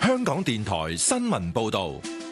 香港電台新聞報道。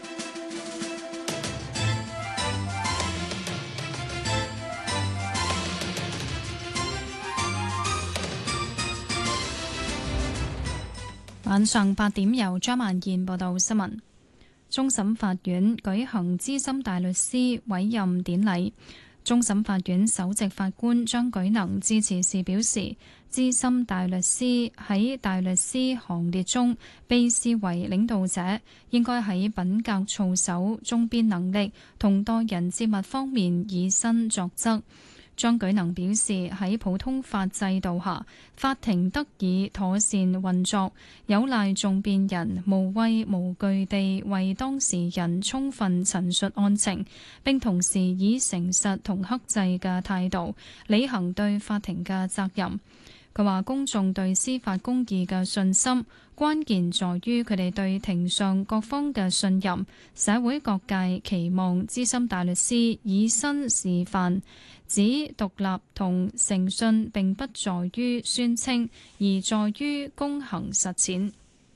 晚上8點，由張萬燕報道新聞。終審法院舉行資深大律師委任典禮。終審法院首席法官張舉能致辭時表示，資深大律師喺大律師行列中被視為領導者，應該喺品格操守、終辯能力同待人接物方面以身作則。張舉能表示，喺普通法制度下，法庭得以妥善運作，有賴訟辯人無畏無懼地為當事人充分陳述案情，並同時以誠實同克制嘅態度履行對法庭嘅責任。佢話：公眾對司法公義嘅信心，關鍵在於佢哋對庭上各方嘅信任。社會各界期望資深大律師以身示範，指獨立同誠信並不在於宣稱，而在於公行實踐。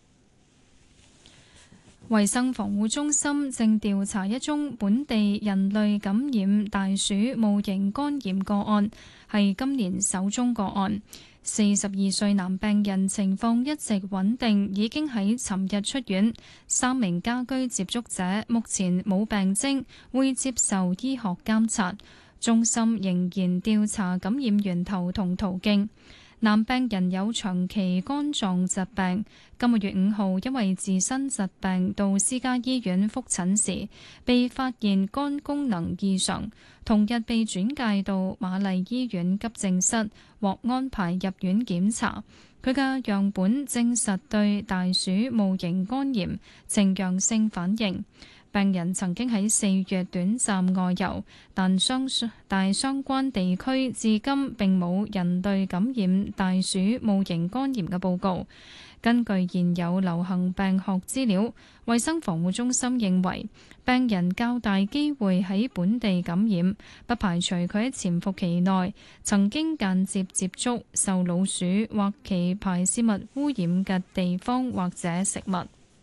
衛生防護中心正調查一宗本地人類感染大鼠戊型肝炎個案，係今年首宗個案。42歲男病人情況一直穩定，已經喺尋日出院。3名家居接觸者目前冇病徵，會接受醫學監察。中心仍然調查感染源頭同途徑。男病人有長期肝臟疾病，今個月5號因為自身疾病到私家醫院覆診時，被發現肝功能異常，同日被轉介到瑪麗醫院急症室，獲安排入院檢查。佢嘅樣本證實對大鼠戊型肝炎呈陽性反應。病人曾經喺4月短暫外遊，但相關地區至今並冇人類感染大鼠戊型肝炎嘅報告。根據現有流行病學資料，衛生防護中心認為病人較大機會喺本地感染，不排除佢喺潛伏期內曾經間接接觸受老鼠或其排泄物污染嘅地方或者食物。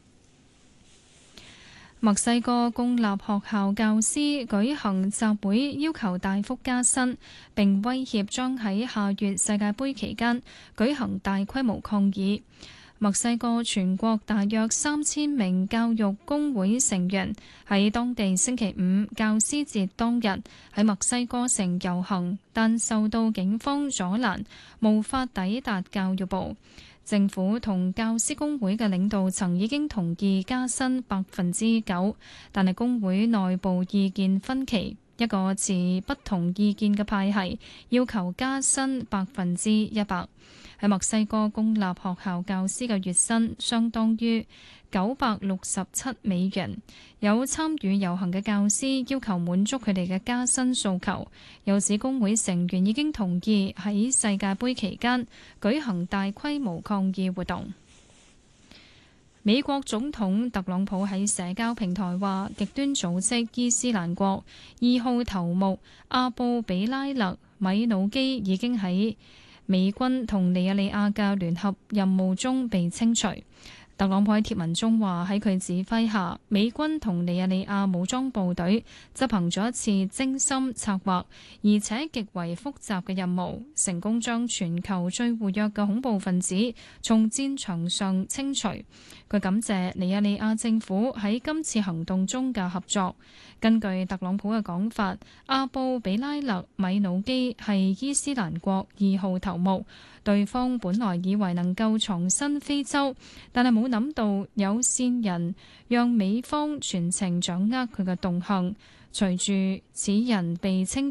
墨西哥公立學校教師舉行集會，要求大幅加薪，並威脅將喺下月世界盃期間舉行大規模抗議。墨西哥全國大約3000名教育工會成員喺當地星期五教師節當日喺墨西哥城遊行，但受到警方阻攔，無法抵達教育部。政府同教師工會嘅領導層已經同意加薪9%，但係工會內部意見分歧。一個持不同意見嘅派系要求加薪100%。喺墨西哥公立學校教師嘅月薪相當於967美元。有參與遊行嘅教師要求滿足佢哋嘅加薪訴求，又指工會成員已經同意喺世界盃期間舉行大規模抗議活動。美國總統特朗普喺社交平台話，極端組織伊斯蘭國2號頭目阿布比拉勒米努基已經喺美軍同尼日利亞嘅聯合任務中被清除。特朗普喺貼文中話，喺佢指揮下，美軍同尼日利亞武裝部隊執行咗一次精心策劃而且極為複雜嘅任務，成功將全球最活躍嘅恐怖分子從戰場上清除。佢感謝尼日利亞政府喺今次行動中嘅合作。根據特朗普嘅講法，阿布比拉勒米努基係伊斯蘭國2號頭目。對方本來以為能夠藏身非洲，但係冇諗到有線人讓美方全程掌握佢嘅動向。隨住此人被清